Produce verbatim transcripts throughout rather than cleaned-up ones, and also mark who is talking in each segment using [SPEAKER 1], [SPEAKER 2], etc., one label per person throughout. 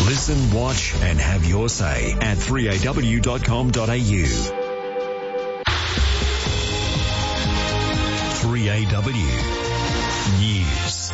[SPEAKER 1] Listen, watch and have your say at three a w dot com dot a u. three A W News.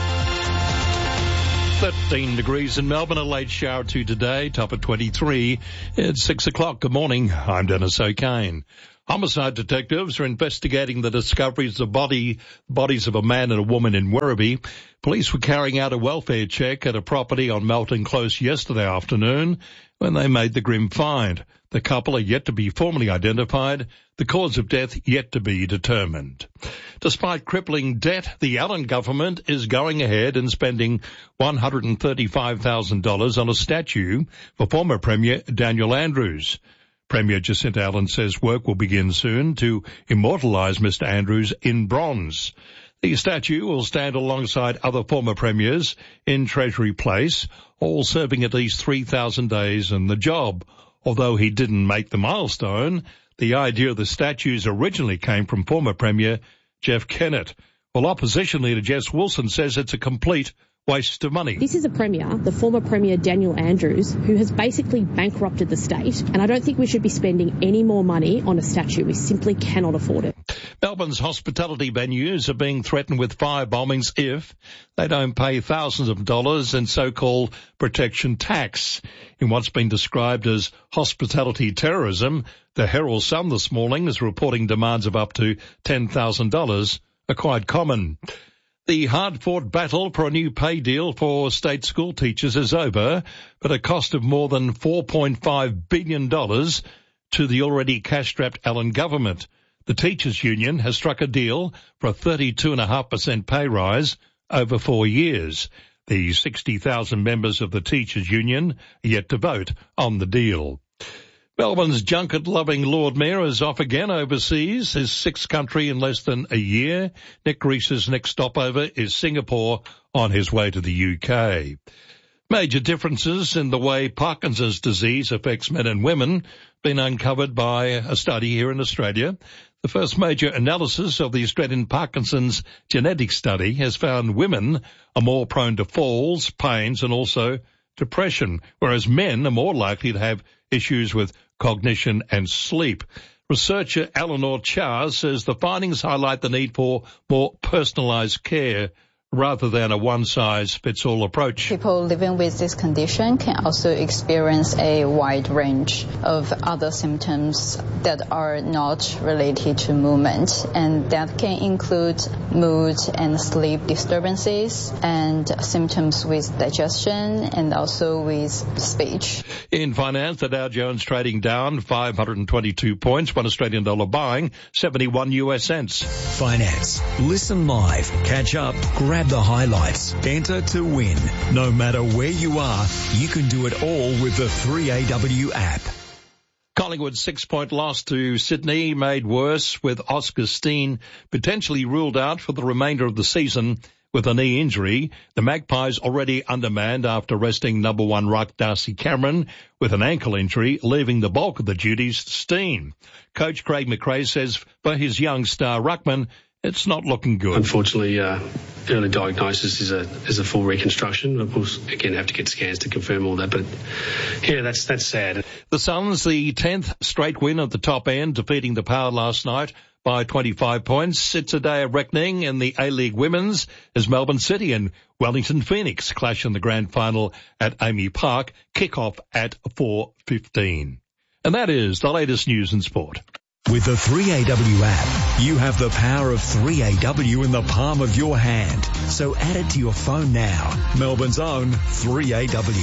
[SPEAKER 2] thirteen degrees in Melbourne, a late shower to today, top of twenty-three. It's six o'clock. Good morning. I'm Dennis O'Kane. Homicide detectives are investigating the discoveries of body, bodies of a man and a woman in Werribee. Police were carrying out a welfare check at a property on Melton Close yesterday afternoon when they made the grim find. The couple are yet to be formally identified. The cause of death yet to be determined. Despite crippling debt, the Allen government is going ahead and spending one hundred thirty-five thousand dollars on a statue for former Premier Daniel Andrews. Premier Jacinta Allen says work will begin soon to immortalise Mister Andrews in bronze. The statue will stand alongside other former premiers in Treasury Place, all serving at least three thousand days in the job. Although he didn't make the milestone, the idea of the statues originally came from former Premier Jeff Kennett. Well, opposition leader Jess Wilson says it's a complete waste of money.
[SPEAKER 3] This is a premier, the former Premier Daniel Andrews, who has basically bankrupted the state, and I don't think we should be spending any more money on a statue. We simply cannot afford it.
[SPEAKER 2] Melbourne's hospitality venues are being threatened with fire bombings if they don't pay thousands of dollars in so-called protection tax. In what's been described as hospitality terrorism, the Herald Sun this morning is reporting demands of up to ten thousand dollars are quite common. The hard-fought battle for a new pay deal for state school teachers is over, but a cost of more than four point five billion dollars to the already cash-strapped Allen government. The teachers' union has struck a deal for a thirty-two point five percent pay rise over four years. The sixty thousand members of the teachers' union are yet to vote on the deal. Melbourne's junket-loving Lord Mayor is off again overseas, his sixth country in less than a year. Nick Reese's next stopover is Singapore on his way to the U K. Major differences in the way Parkinson's disease affects men and women been uncovered by a study here in Australia. The first major analysis of the Australian Parkinson's genetic study has found women are more prone to falls, pains, and also depression, whereas men are more likely to have issues with cognition and sleep. Researcher Eleanor Charles says the findings highlight the need for more personalised care rather than a one-size-fits-all approach.
[SPEAKER 4] People living with this condition can also experience a wide range of other symptoms that are not related to movement, and that can include mood and sleep disturbances and symptoms with digestion and also with speech.
[SPEAKER 2] In finance, the Dow Jones trading down five hundred twenty-two points, one Australian dollar buying seventy-one U S cents.
[SPEAKER 1] Finance. Listen live. Catch up. Grab the highlights. Enter to win. No matter where you are, you can do it all with the three A W app.
[SPEAKER 2] Collingwood's six-point loss to Sydney made worse with Oscar Steen potentially ruled out for the remainder of the season with a knee injury. The Magpies already undermanned after resting number one ruck Darcy Cameron with an ankle injury, leaving the bulk of the duties to Steen. Coach Craig McRae says for his young star ruckman, it's not looking good.
[SPEAKER 5] Unfortunately, uh, early diagnosis is a is a full reconstruction. Of course, again, have to get scans to confirm all that. But yeah, that's that's sad.
[SPEAKER 2] The Suns, the tenth straight win at the top end, defeating the Power last night by twenty-five points. It's a day of reckoning in the A-League Women's as Melbourne City and Wellington Phoenix clash in the grand final at Amy Park. Kick-off at four fifteen. And that is the latest news and sport.
[SPEAKER 1] With the three A W app, you have the power of three A W in the palm of your hand. So add it to your phone now. Melbourne's own three A W.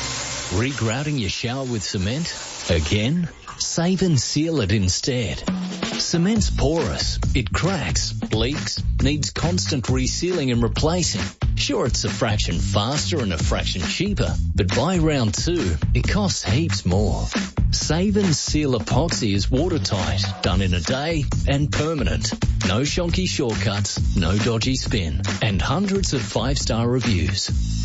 [SPEAKER 6] Regrouting your shower with cement? Again? Save and seal it instead. Cement's porous. It cracks, leaks, needs constant resealing and replacing. Sure, it's a fraction faster and a fraction cheaper, but by round two, it costs heaps more. Save and Seal epoxy is watertight, done in a day, and permanent. No shonky shortcuts, no dodgy spin, and hundreds of five-star reviews.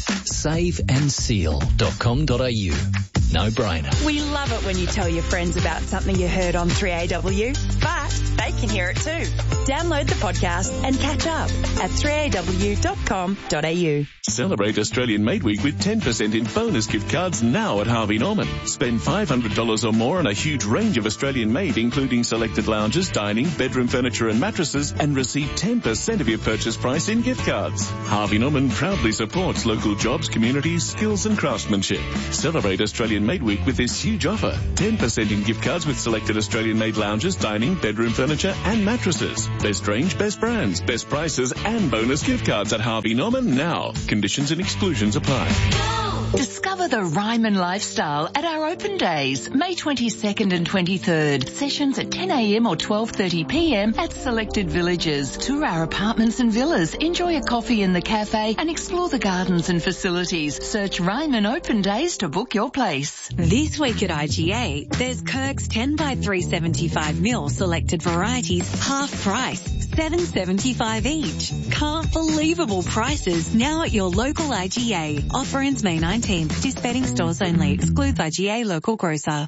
[SPEAKER 6] save and seal dot com dot a u. No brainer.
[SPEAKER 7] We love it when you tell your friends about something you heard on three A W, but they can hear it too. Download the podcast and catch up at three a w dot com dot a u.
[SPEAKER 8] Celebrate Australian Made Week with ten percent in bonus gift cards now at Harvey Norman. Spend five hundred dollars or more on a huge range of Australian made, including selected lounges, dining, bedroom furniture and mattresses, and receive ten percent of your purchase price in gift cards. Harvey Norman proudly supports local jobs, communities, skills and craftsmanship. Celebrate Australian Made Week with this huge offer. ten percent in gift cards with selected Australian made lounges, dining, bedroom furniture and mattresses. Best range, best brands, best prices and bonus gift cards at Harvey Norman now. Conditions and exclusions apply.
[SPEAKER 9] Discover the Ryman lifestyle at our open days, May twenty-second and twenty-third. Sessions at ten a m or twelve thirty p m at selected villages. Tour our apartments and villas, enjoy a coffee in the cafe and explore the gardens and facilities. Search Ryman Open Days to book your place.
[SPEAKER 10] This week at I G A, there's Kirk's ten by three seventy-five mil selected varieties, half price, seven seventy-five each. Can't believable prices now at your local I G A. Offer ends May nineteenth. Participating stores only. Excludes I G A local grocer.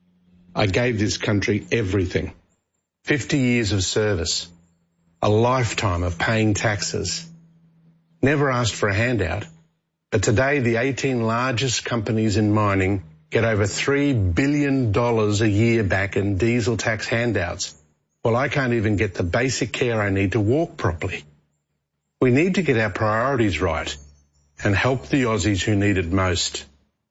[SPEAKER 11] I gave this country everything. fifty years of service. A lifetime of paying taxes. Never asked for a handout. But today the eighteen largest companies in mining get over three billion dollars a year back in diesel tax handouts. Well, I can't even get the basic care I need to walk properly. We need to get our priorities right and help the Aussies who need it most.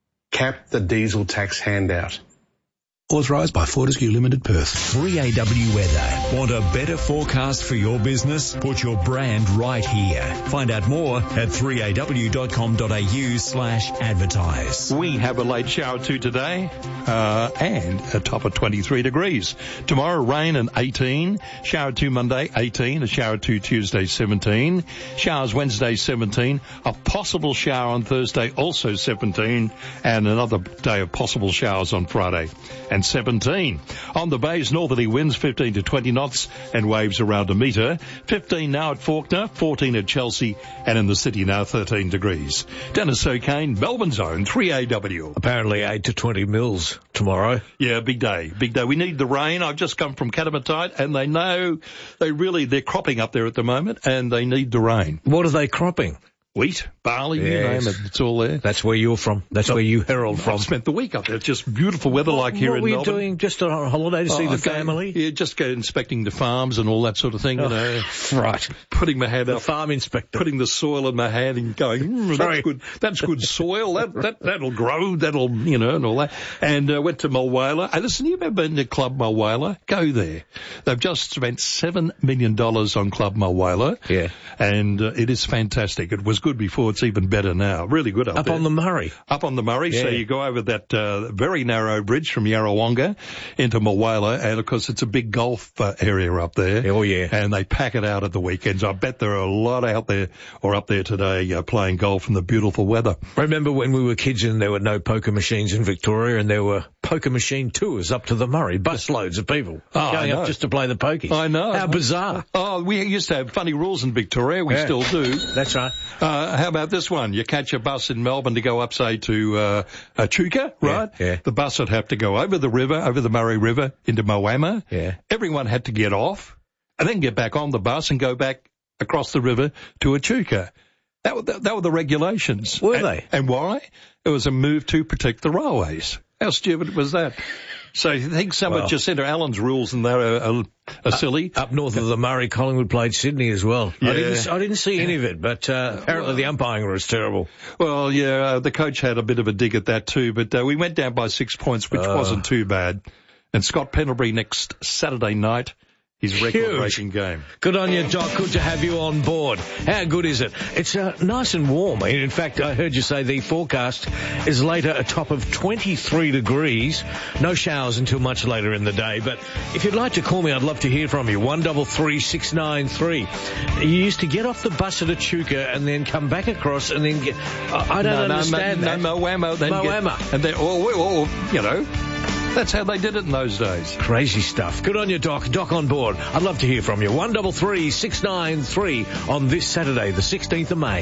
[SPEAKER 11] Cap the diesel tax handout.
[SPEAKER 12] Authorised by Fortescue Limited, Perth.
[SPEAKER 1] three A W Weather. Want a better forecast for your business? Put your brand right here. Find out more at three a w dot com dot a u slash advertise.
[SPEAKER 2] We have a late shower too today, uh, and a top of twenty-three degrees. Tomorrow, rain and eighteen. Shower two Monday, eighteen. A shower two Tuesday, seventeen. Showers Wednesday, seventeen. A possible shower on Thursday, also seventeen. And another day of possible showers on Friday. And seventeen. On the bays, northerly winds fifteen to twenty knots and waves around a metre. fifteen now at Fawkner, fourteen at Chelsea, and in the city now thirteen degrees. Dennis O'Kane, Melbourne's own three A W.
[SPEAKER 13] Apparently eight to twenty mils tomorrow.
[SPEAKER 2] Yeah, big day, big day. We need the rain. I've just come from Catamatite and they know they really, they're cropping up there at the moment and they need the rain.
[SPEAKER 13] What are they cropping?
[SPEAKER 2] Wheat, barley,
[SPEAKER 13] yes.
[SPEAKER 2] You name it, it's all there.
[SPEAKER 13] That's where you're from. That's so, where you herald from.
[SPEAKER 2] I've spent the week up there. It's just beautiful weather
[SPEAKER 13] what,
[SPEAKER 2] like here
[SPEAKER 13] what
[SPEAKER 2] in
[SPEAKER 13] were you
[SPEAKER 2] Melbourne.
[SPEAKER 13] doing? Just on a holiday to see
[SPEAKER 2] oh,
[SPEAKER 13] the family?
[SPEAKER 2] Yeah, just go inspecting the farms and all that sort of thing,
[SPEAKER 13] oh,
[SPEAKER 2] you know.
[SPEAKER 13] Right.
[SPEAKER 2] Putting my hand
[SPEAKER 13] the
[SPEAKER 2] up.
[SPEAKER 13] farm inspector.
[SPEAKER 2] Putting the soil in my hand and going, mm, that's good, that's good soil. That, that, that'll grow, that'll, you know, and all that. And, uh, went to Mulwala. And listen, you ever been to Club Mulwala? Go there. They've just spent seven million dollars on Club Mulwala.
[SPEAKER 13] Yeah.
[SPEAKER 2] And, uh, it is fantastic. It was good before, it's even better now. Really good up,
[SPEAKER 13] up
[SPEAKER 2] there.
[SPEAKER 13] on the Murray.
[SPEAKER 2] Up on the Murray.
[SPEAKER 13] Yeah.
[SPEAKER 2] So you go over that uh, very narrow bridge from Yarrawonga into Mulwala, and of course it's a big golf uh, area up there.
[SPEAKER 13] Oh yeah.
[SPEAKER 2] And they pack it out at the weekends. I bet there are a lot out there or up there today uh, playing golf in the beautiful weather.
[SPEAKER 13] Remember when we were kids and there were no poker machines in Victoria and there were poker machine tours up to the Murray, busloads of people
[SPEAKER 2] oh,
[SPEAKER 13] going up just to play the pokies.
[SPEAKER 2] I know.
[SPEAKER 13] How bizarre.
[SPEAKER 2] Oh, we used to have funny rules in Victoria. We
[SPEAKER 13] yeah.
[SPEAKER 2] still do.
[SPEAKER 13] That's right.
[SPEAKER 2] Uh, how about this one? You catch a bus in Melbourne to go up, say, to uh, Echuca, right?
[SPEAKER 13] Yeah, yeah.
[SPEAKER 2] The bus would have to go over the river, over the Murray River, into Moama.
[SPEAKER 13] Yeah.
[SPEAKER 2] Everyone had to get off and then get back on the bus and go back across the river to Echuca. That were the, that were the regulations.
[SPEAKER 13] Were
[SPEAKER 2] and,
[SPEAKER 13] they?
[SPEAKER 2] And why? It was a move to protect the railways. How stupid was that? So you think some well, of Jacinta Allen's rules and that are, are, are silly?
[SPEAKER 13] Up north of the Murray, Collingwood played Sydney as well.
[SPEAKER 2] Yeah.
[SPEAKER 13] I didn't, I didn't see any of it, but uh, apparently well, the umpiring was terrible.
[SPEAKER 2] Well, yeah, uh, the coach had a bit of a dig at that too, but uh, we went down by six points, which uh, wasn't too bad. And Scott Pendlebury next Saturday night. His record-breaking game.
[SPEAKER 13] Good on you, Doc. Good to have you on board. How good is it? It's uh, nice and warm. In fact, I heard you say the forecast is later a top of twenty-three degrees. No showers until much later in the day. But if you'd like to call me, I'd love to hear from you. one three three, six nine three. You used to get off the bus at Echuca and then come back across and then get... Uh, I don't
[SPEAKER 2] no,
[SPEAKER 13] understand
[SPEAKER 2] no,
[SPEAKER 13] that.
[SPEAKER 2] No, Moama.
[SPEAKER 13] Moama.
[SPEAKER 2] And then, or, or, or, you know... That's how they did it in those days.
[SPEAKER 13] Crazy stuff. Good on you, Doc. Doc on board. I'd love to hear from you. one three three, six nine three on this Saturday, the sixteenth of May.